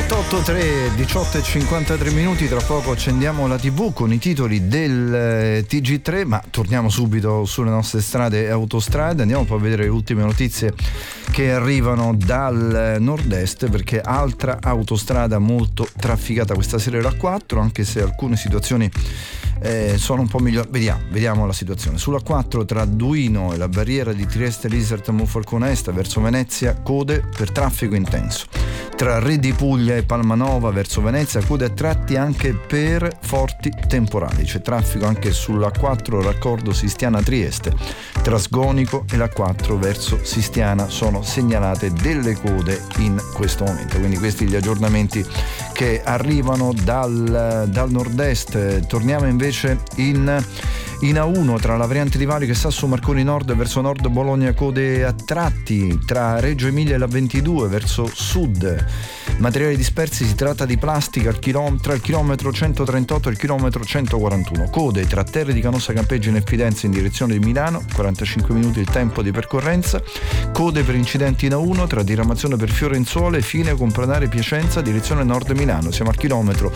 8:03, 18:53 minuti. Tra poco accendiamo la TV con i titoli del TG3, ma torniamo subito sulle nostre strade e autostrade. Andiamo poi a vedere le ultime notizie che arrivano dal nord-est, perché altra autostrada molto trafficata questa sera è la 4, anche se alcune situazioni sono un po' migliori. Vediamo la situazione. Sulla 4 tra Duino e la barriera di Trieste Lisert Monfalcone Est verso Venezia, code per traffico intenso. Tra Re di Puglia e Palmanova verso Venezia, code a tratti anche per forti temporali. C'è traffico anche sulla 4 raccordo Sistiana-Trieste. Tra Sgonico e la 4 verso Sistiana sono segnalate delle code in questo momento. Quindi questi gli aggiornamenti che arrivano dal nord-est. Torniamo invece in A1 tra la variante di Valico e Sasso Marconi Nord verso Nord Bologna, code a tratti. Tra Reggio Emilia e la 22 verso sud, materiali dispersi, si tratta di plastica tra il chilometro 138 e il chilometro 141. Code tra Terre di Canossa Campeggio e Fidenza in direzione di Milano, 45 minuti il tempo di percorrenza. Code per incidenti in A1 tra diramazione per Fiorenzuole e Fine Comprenare Piacenza direzione nord Milano. Siamo al chilometro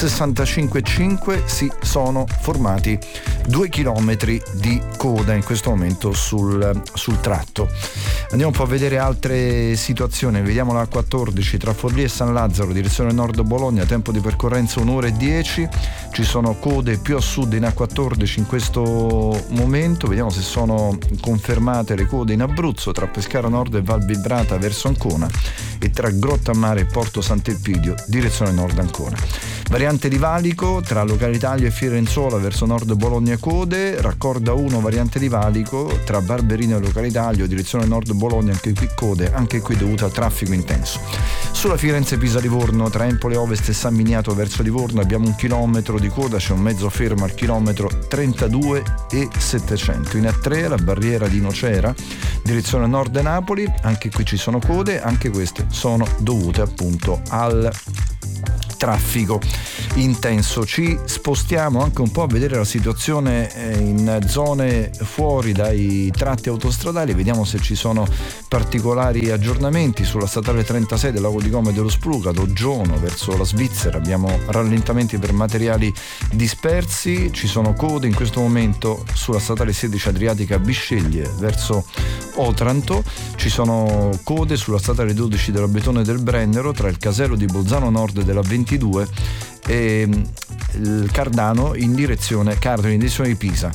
65,5, si sono formati 2 chilometri di coda in questo momento sul tratto. Andiamo un po' a vedere altre situazioni. Vediamo la 14 tra Forlì e San Lazzaro direzione nord Bologna, tempo di percorrenza 1 ora e 10. Ci sono code più a sud in A14 in questo momento. Vediamo se sono confermate le code in Abruzzo tra Pescara Nord e Val Vibrata verso Ancona e tra Grottammare e Porto Sant'Elpidio direzione nord Ancona. Variante di Valico tra Localitalia e Fiorenzuola verso nord Bologna, code. Raccorda 1 variante di Valico tra Barberino e Localitalia direzione nord Bologna, anche qui code, anche qui dovuta al traffico intenso. Sulla Firenze-Pisa-Livorno tra Empoli Ovest e San Miniato verso Livorno abbiamo 1 chilometro di coda, c'è un mezzo fermo al chilometro 32 e 700. In A3 la barriera di Nocera direzione nord Napoli, anche qui ci sono code, anche queste sono dovute appunto al traffico intenso. Ci spostiamo anche un po' a vedere la situazione in zone fuori dai tratti autostradali. Vediamo se ci sono particolari aggiornamenti. Sulla statale 36 del Lago di Como e dello Spluga, Doggiano verso la Svizzera, abbiamo rallentamenti per materiali dispersi. Ci sono code in questo momento sulla statale 16 Adriatica Bisceglie verso Otranto. Ci sono code sulla statale 12 della Betone del Brennero tra il casello di Bolzano Nord della 22 e il Cardano in direzione di Pisa.